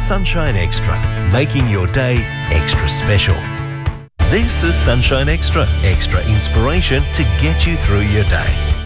Sunshine Extra, making your day extra special. This is Sunshine Extra, extra inspiration to get you through your day.